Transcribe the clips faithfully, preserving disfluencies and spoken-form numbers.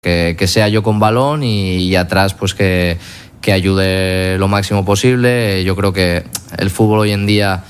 Que, que sea yo con balón y, y atrás pues que, que ayude lo máximo posible. Yo creo que el fútbol hoy en día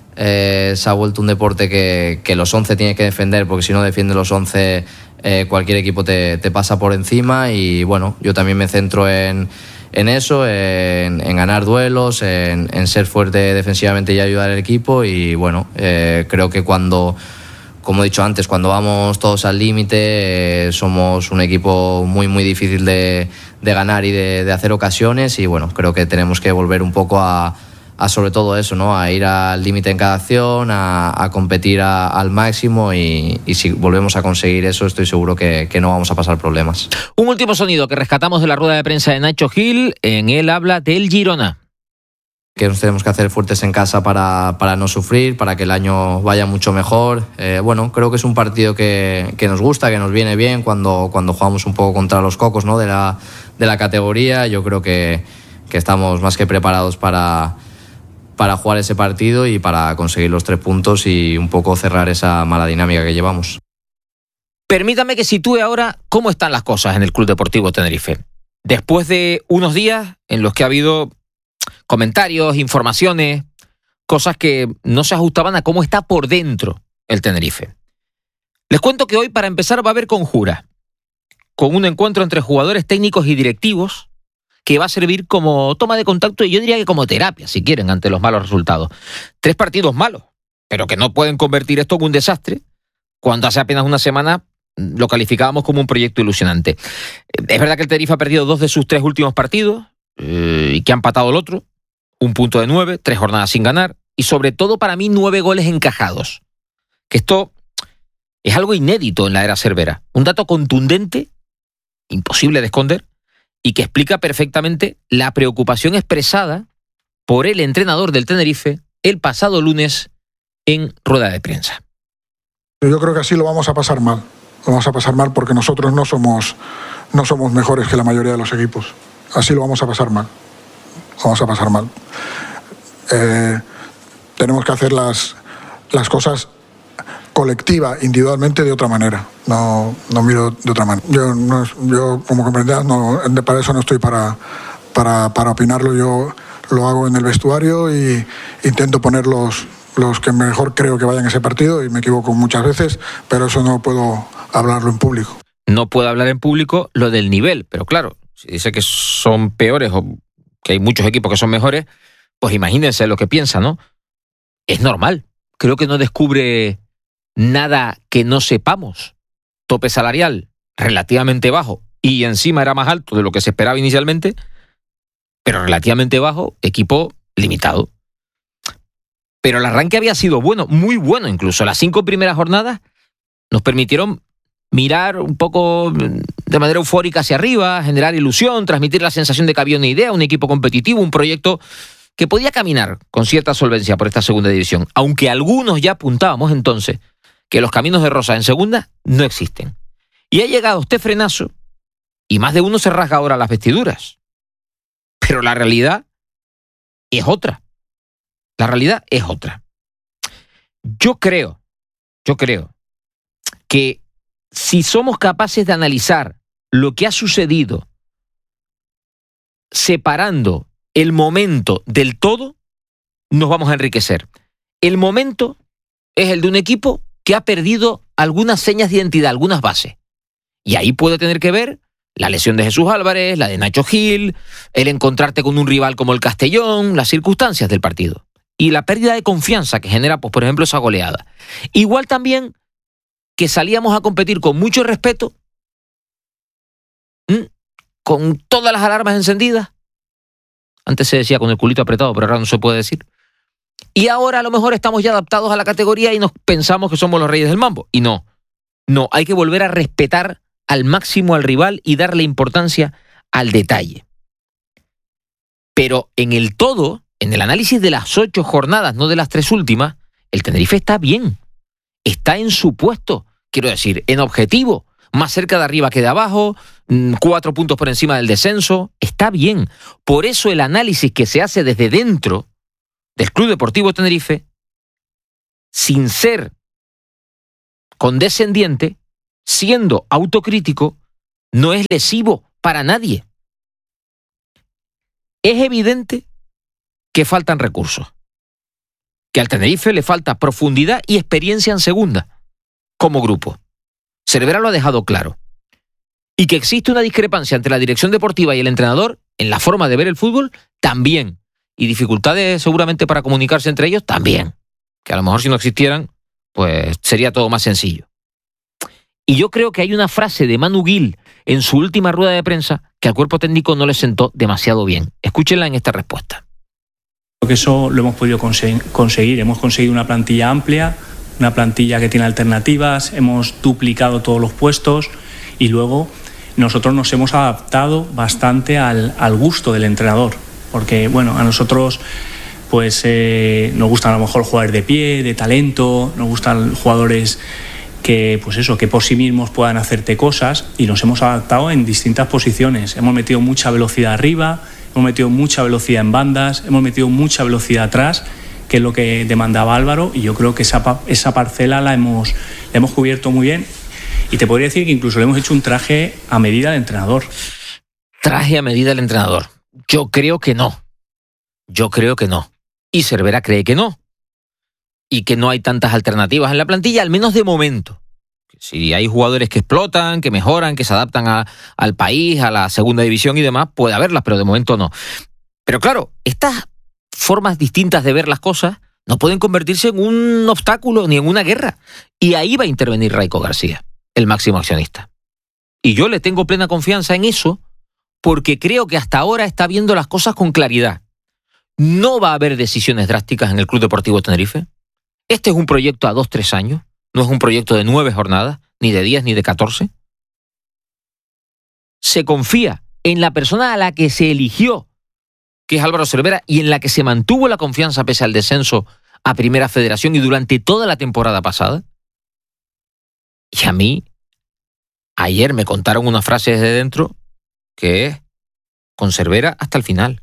eh, se ha vuelto un deporte que, que los once tiene que defender, porque si no defiende los once eh, cualquier equipo te, te pasa por encima. Y bueno, yo también me centro en, en eso, en, en ganar duelos, en, en ser fuerte defensivamente y ayudar al equipo. Y bueno, eh, creo que cuando, como he dicho antes, cuando vamos todos al límite, eh, somos un equipo muy muy difícil de, de ganar y de, de hacer ocasiones. Y bueno, creo que tenemos que volver un poco a, a sobre todo eso, ¿no? A ir al límite en cada acción, a, a competir a, al máximo. Y, y si volvemos a conseguir eso, estoy seguro que, que no vamos a pasar problemas. Un último sonido que rescatamos de la rueda de prensa de Nacho Gil. En él habla del Girona. Que nos tenemos que hacer fuertes en casa para, para no sufrir, para que el año vaya mucho mejor. Eh, bueno, creo que es un partido que, que nos gusta, que nos viene bien cuando, cuando jugamos un poco contra los cocos, ¿no? de, la, de la categoría. Yo creo que, que estamos más que preparados para, para jugar ese partido y para conseguir los tres puntos y un poco cerrar esa mala dinámica que llevamos. Permítame que sitúe ahora cómo están las cosas en el Club Deportivo Tenerife. Después de unos días en los que ha habido comentarios, informaciones, cosas que no se ajustaban a cómo está por dentro el Tenerife. Les cuento que hoy, para empezar, va a haber conjura, con un encuentro entre jugadores técnicos y directivos que va a servir como toma de contacto y yo diría que como terapia, si quieren, ante los malos resultados. Tres partidos malos, pero que no pueden convertir esto en un desastre cuando hace apenas una semana lo calificábamos como un proyecto ilusionante. Es verdad que el Tenerife ha perdido dos de sus tres últimos partidos eh, y que ha empatado el otro. Un punto de nueve, tres jornadas sin ganar y sobre todo para mí nueve goles encajados. Que esto es algo inédito en la era Cervera. Un dato contundente, imposible de esconder y que explica perfectamente la preocupación expresada por el entrenador del Tenerife el pasado lunes en rueda de prensa. Yo creo que así lo vamos a pasar mal. Lo vamos a pasar mal porque nosotros no somos, no somos mejores que la mayoría de los equipos. Así lo vamos a pasar mal. Vamos a pasar mal. Eh, tenemos que hacer las, las cosas colectiva, individualmente, de otra manera. No, no miro de otra manera. Yo, no, yo como comprenderás, no, para eso no estoy para, para, para opinarlo. Yo lo hago en el vestuario y intento poner los, los que mejor creo que vayan a ese partido y me equivoco muchas veces, pero eso no puedo hablarlo en público. No puedo hablar en público lo del nivel, pero claro, si dice que son peores o que hay muchos equipos que son mejores, pues imagínense lo que piensa, ¿no? Es normal. Creo que no descubre nada que no sepamos. Tope salarial relativamente bajo y encima era más alto de lo que se esperaba inicialmente, pero relativamente bajo, equipo limitado. Pero el arranque había sido bueno, muy bueno incluso. Las cinco primeras jornadas nos permitieron mirar un poco de manera eufórica hacia arriba, generar ilusión, transmitir la sensación de que había una idea, un equipo competitivo, un proyecto que podía caminar con cierta solvencia por esta segunda división, aunque algunos ya apuntábamos entonces que los caminos de rosa en segunda no existen. Y ha llegado este frenazo y más de uno se rasga ahora las vestiduras. Pero la realidad es otra. La realidad es otra. Yo creo, yo creo que si somos capaces de analizar lo que ha sucedido separando el momento del todo, nos vamos a enriquecer. El momento es el de un equipo que ha perdido algunas señas de identidad, algunas bases. Y ahí puede tener que ver la lesión de Jesús Álvarez, la de Nacho Gil, el encontrarte con un rival como el Castellón, las circunstancias del partido. Y la pérdida de confianza que genera, pues, por ejemplo, esa goleada. Igual también que salíamos a competir con mucho respeto, ¿m? con todas las alarmas encendidas. Antes se decía con el culito apretado, pero ahora no se puede decir. Y ahora a lo mejor estamos ya adaptados a la categoría y nos pensamos que somos los reyes del mambo. Y no, no, hay que volver a respetar al máximo al rival y darle importancia al detalle. Pero en el todo, en el análisis de las ocho jornadas, no de las tres últimas, el Tenerife está bien. Está en su puesto, quiero decir, en objetivo, más cerca de arriba que de abajo, cuatro puntos por encima del descenso, está bien. Por eso el análisis que se hace desde dentro del Club Deportivo Tenerife, sin ser condescendiente, siendo autocrítico, no es lesivo para nadie. Es evidente que faltan recursos, que al Tenerife le falta profundidad y experiencia en segunda, como grupo. Cervera lo ha dejado claro. Y que existe una discrepancia entre la dirección deportiva y el entrenador en la forma de ver el fútbol, también. Y dificultades seguramente para comunicarse entre ellos, también. Que a lo mejor si no existieran, pues sería todo más sencillo. Y yo creo que hay una frase de Manu Gil en su última rueda de prensa que al cuerpo técnico no le sentó demasiado bien. Escúchenla en esta respuesta. Creo que eso lo hemos podido conseguir. Hemos conseguido una plantilla amplia, una plantilla que tiene alternativas, hemos duplicado todos los puestos y luego nosotros nos hemos adaptado bastante al, al gusto del entrenador. Porque, bueno, a nosotros pues eh, nos gustan a lo mejor jugadores de pie, de talento, nos gustan jugadores que, pues eso, que por sí mismos puedan hacerte cosas, y nos hemos adaptado en distintas posiciones. Hemos metido mucha velocidad arriba, hemos metido mucha velocidad en bandas, hemos metido mucha velocidad atrás, que es lo que demandaba Álvaro, y yo creo que esa, esa parcela la hemos, la hemos cubierto muy bien, y te podría decir que incluso le hemos hecho un traje a medida del entrenador. Traje a medida del entrenador. Yo creo que no. Yo creo que no. Y Cervera cree que no. Y que no hay tantas alternativas en la plantilla, al menos de momento. Si hay jugadores que explotan, que mejoran, que se adaptan a, al país, a la segunda división y demás, puede haberlas, pero de momento no. Pero claro, estas formas distintas de ver las cosas no pueden convertirse en un obstáculo ni en una guerra. Y ahí va a intervenir Raico García, el máximo accionista. Y yo le tengo plena confianza en eso, porque creo que hasta ahora está viendo las cosas con claridad. No va a haber decisiones drásticas en el Club Deportivo Tenerife. Este es un proyecto a dos, tres años. No es un proyecto de nueve jornadas, ni de diez, ni de catorce. Se confía en la persona a la que se eligió, que es Álvaro Cervera, y en la que se mantuvo la confianza pese al descenso a Primera Federación y durante toda la temporada pasada. Y a mí, ayer me contaron una frase desde dentro que es con Cervera hasta el final.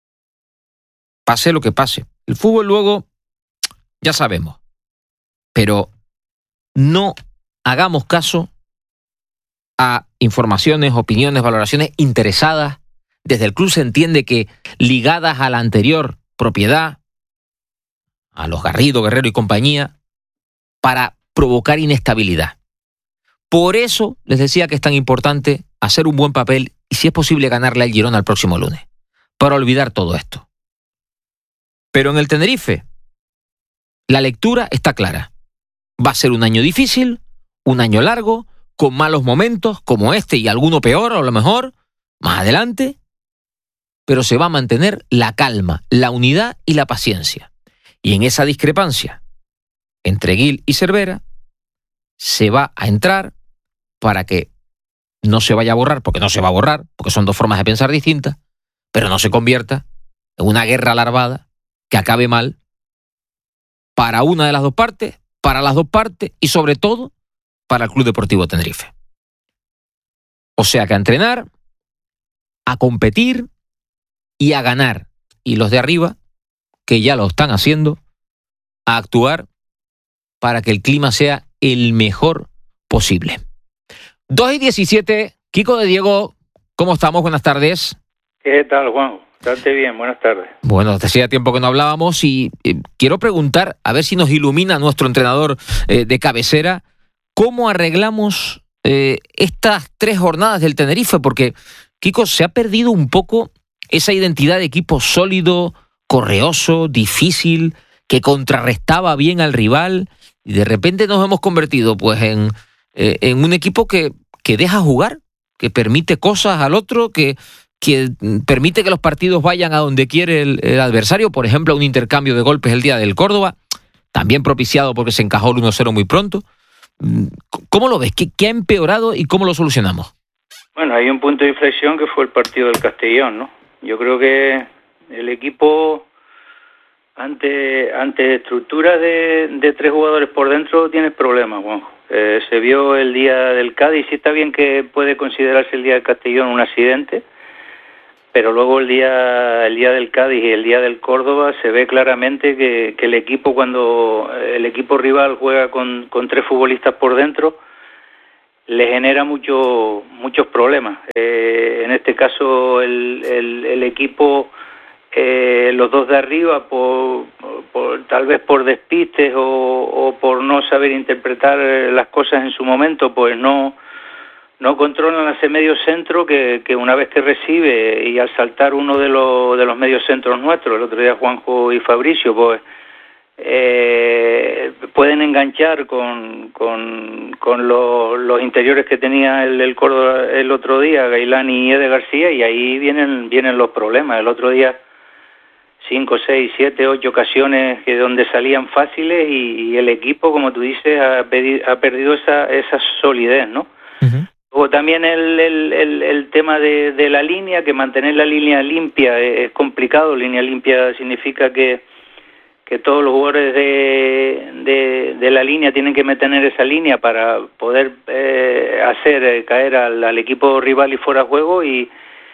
Pase lo que pase. El fútbol luego, ya sabemos. Pero no hagamos caso a informaciones, opiniones, valoraciones interesadas. Desde el club se entiende que ligadas a la anterior propiedad, a los Garrido, Guerrero y compañía, para provocar inestabilidad. Por eso les decía que es tan importante hacer un buen papel y, si es posible, ganarle al Girona el próximo lunes, para olvidar todo esto. Pero en el Tenerife, la lectura está clara. Va a ser un año difícil, un año largo, con malos momentos como este y alguno peor, a lo mejor, más adelante, pero se va a mantener la calma, la unidad y la paciencia. Y en esa discrepancia entre Gil y Cervera se va a entrar para que no se vaya a borrar, porque no se va a borrar, porque son dos formas de pensar distintas, pero no se convierta en una guerra larvada que acabe mal para una de las dos partes, para las dos partes y sobre todo para el Club Deportivo Tenerife. O sea que a entrenar, a competir y a ganar. Y los de arriba, que ya lo están haciendo, a actuar para que el clima sea el mejor posible. dos y diecisiete, Kiko de Diego, ¿cómo estamos? Buenas tardes. ¿Qué tal, Juan? Bastante bien, buenas tardes. Bueno, hacía tiempo que no hablábamos y eh, quiero preguntar, a ver si nos ilumina nuestro entrenador eh, de cabecera, ¿cómo arreglamos eh, estas tres jornadas del Tenerife? Porque, Kiko, se ha perdido un poco esa identidad de equipo sólido, correoso, difícil, que contrarrestaba bien al rival, y de repente nos hemos convertido pues en, eh, en un equipo que, que deja jugar, que permite cosas al otro, que... que permite que los partidos vayan a donde quiere el, el adversario, por ejemplo, un intercambio de golpes el día del Córdoba, también propiciado porque se encajó el uno cero muy pronto. ¿Cómo lo ves? ¿Qué, qué ha empeorado y cómo lo solucionamos? Bueno, hay un punto de inflexión que fue el partido del Castellón, ¿no? Yo creo que el equipo, ante, ante estructuras de, de tres jugadores por dentro, tiene problemas, Juanjo. Eh, se vio el día del Cádiz, sí está bien que puede considerarse el día del Castellón un accidente, pero luego el día el día del Cádiz y el día del Córdoba se ve claramente que, que el equipo, cuando el equipo rival juega con, con tres futbolistas por dentro, le genera mucho, muchos problemas. Eh, en este caso el, el, el equipo, eh, los dos de arriba, por, por, tal vez por despistes o, o por no saber interpretar las cosas en su momento, pues no... no controlan ese medio centro que, que una vez que recibe y al saltar uno de los de los medios centros nuestros, el otro día Juanjo y Fabricio, pues eh, pueden enganchar con con, con los, los interiores que tenía el, el Córdoba el otro día, Gailán y Eder García, y ahí vienen vienen los problemas. El otro día cinco, seis, siete, ocho ocasiones que donde salían fáciles y, y el equipo, como tú dices, ha, pedi, ha perdido esa esa solidez, ¿no? Uh-huh. Luego también el, el, el, el tema de, de la línea, que mantener la línea limpia es, es complicado. Línea limpia significa que, que todos los jugadores de, de, de la línea tienen que mantener esa línea para poder eh, hacer eh, caer al, al equipo rival y fuera de juego, y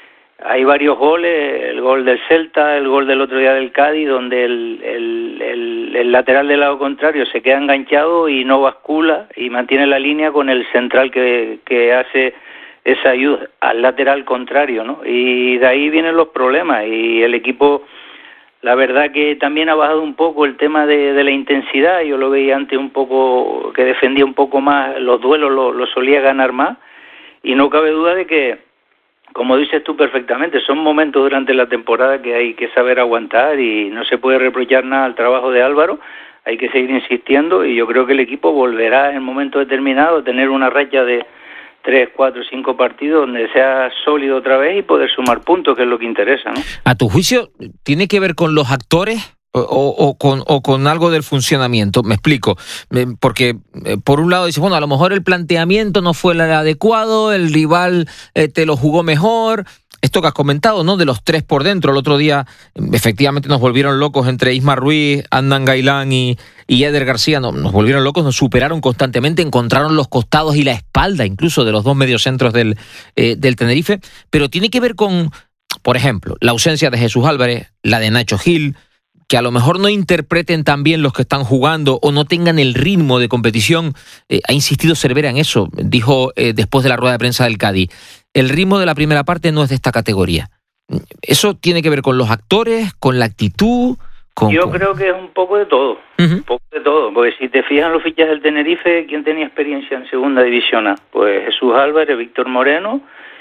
hay varios goles, el gol del Celta, el gol del otro día del Cádiz, donde el, el, el, el lateral del lado contrario se queda enganchado y no bascula y mantiene la línea con el central que, que hace esa ayuda al lateral contrario, ¿no? Y de ahí vienen los problemas, y el equipo, la verdad que también ha bajado un poco el tema de, de la intensidad. Yo lo veía antes un poco, que defendía un poco más, los duelos lo, lo solía ganar más, y no cabe duda de que, como dices tú perfectamente, son momentos durante la temporada que hay que saber aguantar y no se puede reprochar nada al trabajo de Álvaro. Hay que seguir insistiendo, y yo creo que el equipo volverá en momento determinado a tener una racha de tres, cuatro, cinco partidos donde sea sólido otra vez y poder sumar puntos, que es lo que interesa, ¿no? ¿A tu juicio tiene que ver con los actores o, o, con, o con algo del funcionamiento? Me explico, porque por un lado dices, bueno, a lo mejor el planteamiento no fue el adecuado, el rival eh, te lo jugó mejor. Esto que has comentado, ¿no? De los tres por dentro. El otro día, efectivamente, nos volvieron locos entre Isma Ruiz, Adnan Gailán y, y Eder García. No, nos volvieron locos, nos superaron constantemente, encontraron los costados y la espalda, incluso de los dos mediocentros del, eh, del Tenerife. Pero tiene que ver con, por ejemplo, la ausencia de Jesús Álvarez, la de Nacho Gil, que a lo mejor no interpreten tan bien los que están jugando o no tengan el ritmo de competición. Eh, ha insistido Cervera en eso, dijo eh, después de la rueda de prensa del Cádiz. El ritmo de la primera parte no es de esta categoría. ¿Eso tiene que ver con los actores, con la actitud? Con, Yo con... creo que es un poco de todo, uh-huh. un poco de todo, porque si te fijas en los fichajes del Tenerife, ¿quién tenía experiencia en Segunda División A? Pues Jesús Álvarez, Víctor Moreno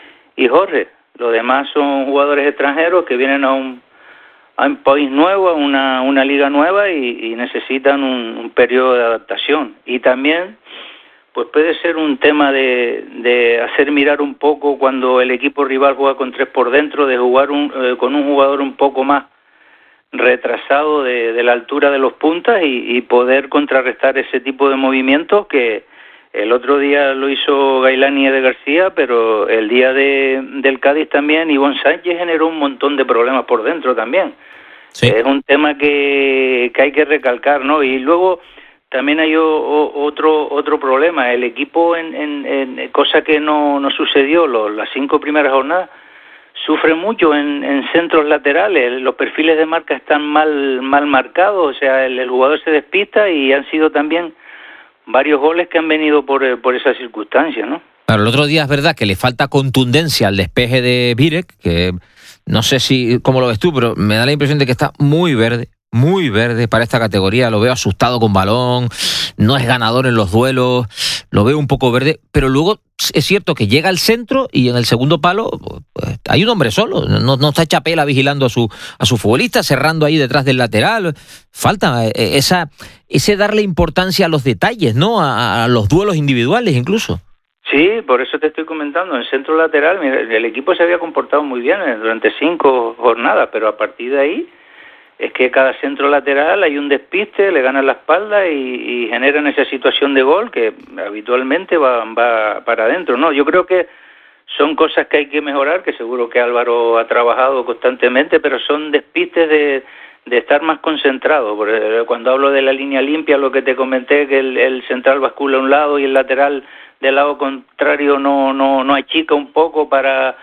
y Jorge. Los demás son jugadores extranjeros que vienen a un, a un país nuevo, a una, una liga nueva y, y necesitan un, un periodo de adaptación. Y también pues puede ser un tema de, de hacer mirar un poco cuando el equipo rival juega con tres por dentro, de jugar un, eh, con un jugador un poco más retrasado de, de la altura de los puntas y, y poder contrarrestar ese tipo de movimientos que el otro día lo hizo Gailán y Eder García, pero el día de, del Cádiz también Ivonne Sánchez generó un montón de problemas por dentro también. Sí. Es un tema que, que hay que recalcar, ¿no? Y luego también hay o, o, otro otro problema. El equipo, en, en, en cosa que no, no sucedió lo, las cinco primeras jornadas, sufre mucho en, en centros laterales. Los perfiles de marca están mal mal marcados, o sea, el, el jugador se despista y han sido también varios goles que han venido por, por esa circunstancia, ¿no? Pero el otro día es verdad que le falta contundencia al despeje de Birek, que no sé si cómo lo ves tú, pero me da la impresión de que está muy verde. Muy verde para esta categoría, lo veo asustado con balón, no es ganador en los duelos, lo veo un poco verde, pero luego es cierto que llega al centro y en el segundo palo pues, hay un hombre solo, no, no está Chapela vigilando a su a su futbolista, cerrando ahí detrás del lateral. Falta esa ese darle importancia a los detalles, ¿no? A, a los duelos individuales incluso. Sí, por eso te estoy comentando, en el centro lateral mira, el equipo se había comportado muy bien durante cinco jornadas, pero a partir de ahí es que cada centro lateral hay un despiste, le ganan la espalda y, y generan esa situación de gol que habitualmente va, va para adentro, ¿no? Yo creo que son cosas que hay que mejorar, que seguro que Álvaro ha trabajado constantemente, pero son despistes de, de estar más concentrado. Cuando hablo de la línea limpia, lo que te comenté, que el, el central bascula a un lado y el lateral del lado contrario no, no, no achica un poco para...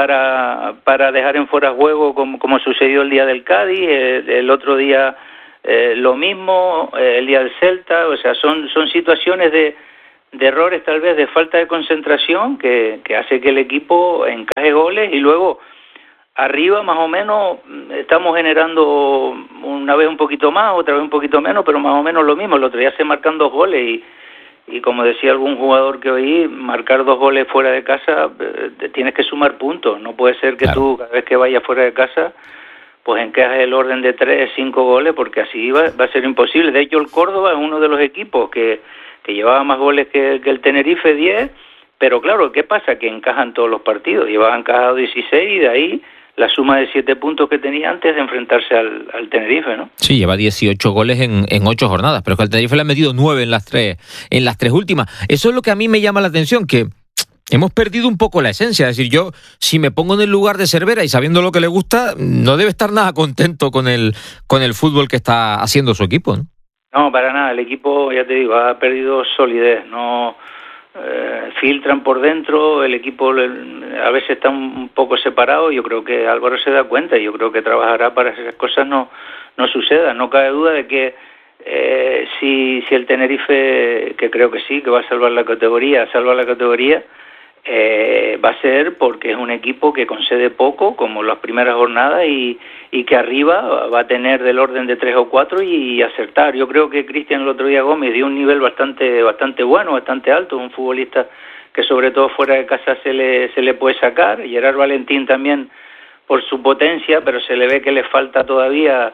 para para dejar en fuera juego como, como sucedió el día del Cádiz, el, el otro día eh, lo mismo, eh, el día del Celta, o sea, son son situaciones de, de errores tal vez de falta de concentración que, que hace que el equipo encaje goles y luego arriba más o menos estamos generando una vez un poquito más, otra vez un poquito menos, pero más o menos lo mismo. El otro día se marcan dos goles y, y como decía algún jugador que oí, marcar dos goles fuera de casa, eh, tienes que sumar puntos. No puede ser que claro. tú cada vez que vayas fuera de casa pues encajes el orden de tres, cinco goles, porque así va, va a ser imposible. De hecho el Córdoba es uno de los equipos que, que llevaba más goles que, que el Tenerife, diez, pero claro, ¿qué pasa? Que encajan todos los partidos. Llevaban encajado dieciséis y de ahí la suma de siete puntos que tenía antes de enfrentarse al, al Tenerife, ¿no? Sí, lleva dieciocho goles en, en ocho jornadas, pero es que al Tenerife le han metido nueve en las tres en las tres últimas. Eso es lo que a mí me llama la atención, que hemos perdido un poco la esencia. Es decir, yo, si me pongo en el lugar de Cervera y sabiendo lo que le gusta, no debe estar nada contento con el, con el fútbol que está haciendo su equipo, ¿no? No, para nada. El equipo, ya te digo, ha perdido solidez, no... Eh, filtran por dentro, el equipo a veces está un poco separado. Yo creo que Álvaro se da cuenta y yo creo que trabajará para que esas cosas no, no sucedan. No cabe duda de que eh, si, si el Tenerife, que creo que sí, que va a salvar la categoría, salva la categoría, eh, va a ser porque es un equipo que concede poco, como las primeras jornadas, y, y que arriba va a tener del orden de tres o cuatro y acertar. Yo creo que Cristian el otro día Gómez dio un nivel bastante bastante bueno, bastante alto, un futbolista que sobre todo fuera de casa se le se le puede sacar. Gerard Valentín también por su potencia, pero se le ve que le falta todavía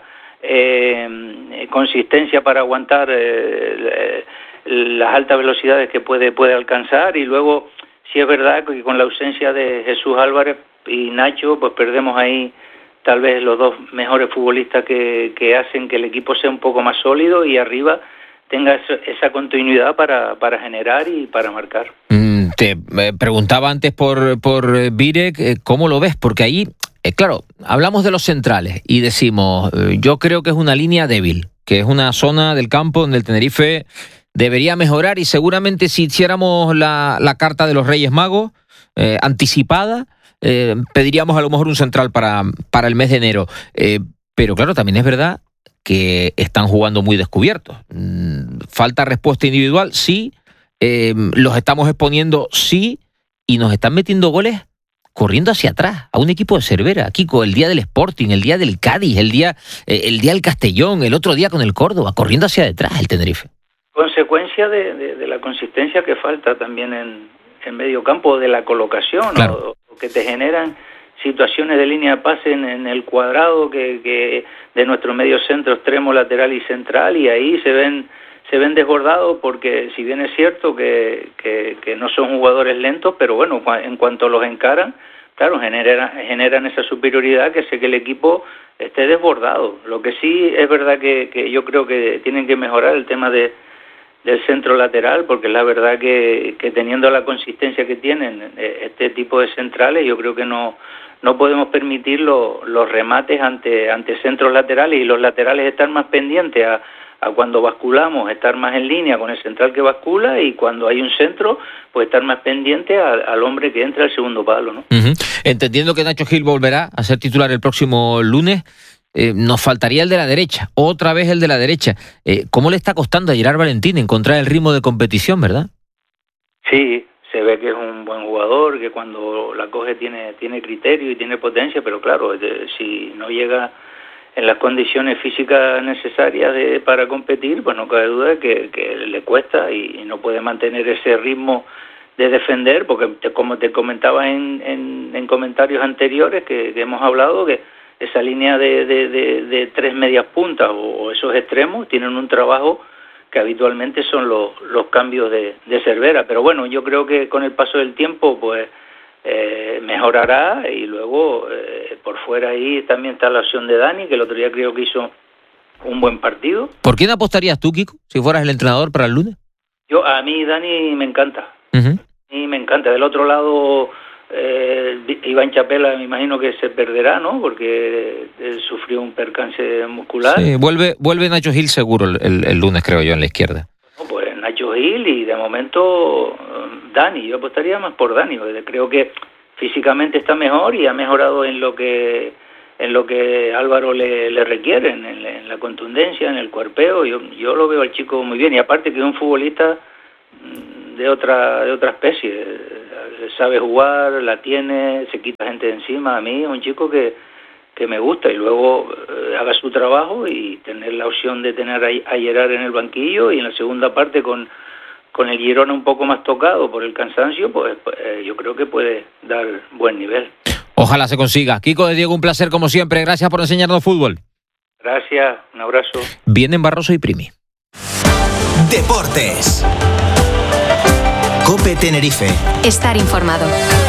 eh, consistencia para aguantar eh, las altas velocidades que puede puede alcanzar. Y luego sí es verdad que con la ausencia de Jesús Álvarez y Nacho, pues perdemos ahí tal vez los dos mejores futbolistas que, que hacen que el equipo sea un poco más sólido y arriba tenga eso, esa continuidad para, para generar y para marcar. Mm, te eh, preguntaba antes por, por eh, Birek, eh, ¿cómo lo ves? Porque ahí, eh, claro, hablamos de los centrales y decimos, eh, yo creo que es una línea débil, que es una zona del campo donde el Tenerife debería mejorar y seguramente si hiciéramos la, la carta de los Reyes Magos eh, anticipada, eh, pediríamos a lo mejor un central para, para el mes de enero. Eh, pero claro, también es verdad que están jugando muy descubiertos. Mm, falta respuesta individual, sí. Eh, los estamos exponiendo, sí. Y nos están metiendo goles corriendo hacia atrás, a un equipo de Cervera, Kiko, el día del Sporting, el día del Cádiz, el día, eh, el día del Castellón, el otro día con el Córdoba, corriendo hacia detrás el Tenerife. Consecuencia de, de, de la consistencia que falta también en, en medio campo, de la colocación, claro. o, o que te generan situaciones de línea de pase en, en el cuadrado que, que de nuestro medio centro, extremo, lateral y central, y ahí se ven se ven desbordados porque si bien es cierto que, que, que no son jugadores lentos, pero bueno, en cuanto los encaran, claro, generan, generan esa superioridad que hace que el equipo esté desbordado. Lo que sí es verdad que, que yo creo que tienen que mejorar el tema de del centro lateral, porque la verdad que, que teniendo la consistencia que tienen este tipo de centrales, yo creo que no no podemos permitir lo, los remates ante ante centros laterales, y los laterales estar más pendientes a, a cuando basculamos, estar más en línea con el central que bascula, y cuando hay un centro, pues estar más pendiente a, al hombre que entra al segundo palo, ¿no? Uh-huh. Entendiendo que Nacho Gil volverá a ser titular el próximo lunes, Eh, nos faltaría el de la derecha, otra vez el de la derecha. Eh, ¿Cómo le está costando a Gerard Valentín encontrar el ritmo de competición, verdad? Sí, se ve que es un buen jugador, que cuando la coge tiene tiene criterio y tiene potencia, pero claro, de, si no llega en las condiciones físicas necesarias de, para competir, pues no cabe duda que, que le cuesta y, y no puede mantener ese ritmo de defender, porque te, como te comentaba en, en, en comentarios anteriores que, que hemos hablado, que esa línea de, de, de, de tres medias puntas o, o esos extremos tienen un trabajo que habitualmente son los, los cambios de, de Cervera. Pero bueno, yo creo que con el paso del tiempo pues eh, mejorará, y luego eh, por fuera ahí también está la opción de Dani, que el otro día creo que hizo un buen partido. ¿Por quién apostarías tú, Kiko, si fueras el entrenador para el lunes? Yo, a mí Dani me encanta. Uh-huh. A mí me encanta. Del otro lado, Eh, Iván Chapela me imagino que se perderá, ¿no? Porque él sufrió un percance muscular. Sí, vuelve, vuelve Nacho Gil seguro el, el, el lunes, creo yo, en la izquierda. No, pues Nacho Gil y de momento Dani. Yo apostaría más por Dani, porque creo que físicamente está mejor y ha mejorado en lo que en lo que Álvaro le, le requiere, en, en la contundencia, en el cuerpeo. Yo, yo lo veo al chico muy bien, y aparte que es un futbolista de otra de otra especie. Sabe jugar, la tiene, se quita gente de encima. A mí es un chico que, que me gusta, y luego eh, haga su trabajo y tener la opción de tener a, a Gerard en el banquillo, y en la segunda parte con, con el Girona un poco más tocado por el cansancio, pues, pues eh, yo creo que puede dar buen nivel. Ojalá se consiga. Kiko de Diego, un placer como siempre. Gracias por enseñarnos fútbol. Gracias, un abrazo. Vienen Barroso y Primi. Deportes. COPE Tenerife. Estar informado.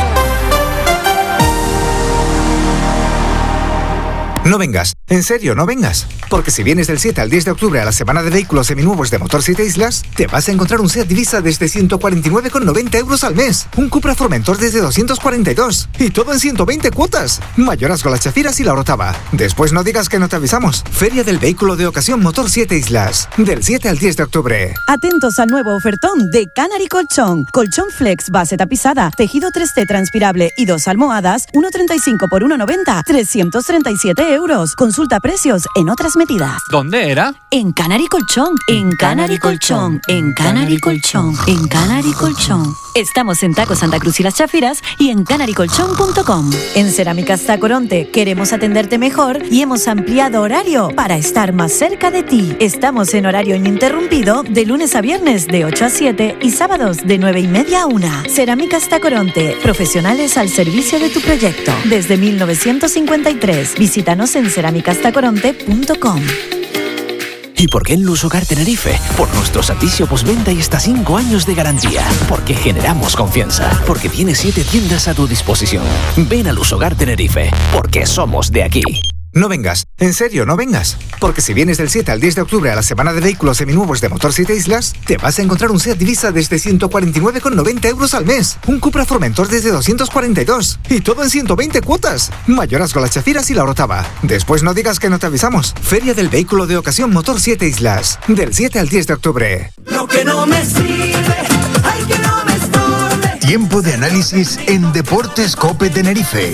No vengas, en serio, no vengas. Porque si vienes del siete al diez de octubre a la semana de vehículos seminuevos de Motor siete Islas, te vas a encontrar un Seat Divisa desde ciento cuarenta y nueve con noventa euros al mes, un Cupra Formentor desde doscientos cuarenta y dos, y todo en ciento veinte cuotas. Mayorazgo, Las Chafiras y La Orotava. Después no digas que no te avisamos. Feria del Vehículo de Ocasión Motor siete Islas, del siete al diez de octubre. Atentos al nuevo ofertón de Canary Colchón. Colchón Flex, base tapizada, tejido tres T transpirable y dos almohadas, uno treinta y cinco por uno noventa, trescientos treinta y siete euros. Consulta precios en otras medidas. ¿Dónde era? En Canary Colchón. En Canary Colchón. En Canary Colchón. En Canary Colchón. Estamos en Taco Santa Cruz y Las Chafiras y en canary colchón punto com. En Cerámicas Tacoronte queremos atenderte mejor y hemos ampliado horario para estar más cerca de ti. Estamos en horario ininterrumpido de lunes a viernes de ocho a siete y sábados de nueve y media a una. Cerámicas Tacoronte, profesionales al servicio de tu proyecto. Desde mil novecientos cincuenta y tres. Visítanos en cerámicas tacoronte punto com. ¿Y por qué en Lusogar Tenerife? Por nuestro servicio postventa y hasta cinco años de garantía. Porque generamos confianza. Porque tiene siete tiendas a tu disposición. Ven a Lusogar Tenerife. Porque somos de aquí. No vengas, en serio, no vengas. Porque si vienes del siete al diez de octubre a la semana de vehículos seminuevos de Motor siete Islas, te vas a encontrar un Seat Divisa desde ciento cuarenta y nueve con noventa euros al mes, un Cupra Formentor desde doscientos cuarenta y dos, y todo en ciento veinte cuotas. Mayorazgo, Las Chafiras y La Orotava. Después no digas que no te avisamos. Feria del Vehículo de Ocasión Motor siete Islas, del siete al diez de octubre. Lo que no me sirve, ay, que no me estorbe. Tiempo de análisis en Deportes COPE Tenerife.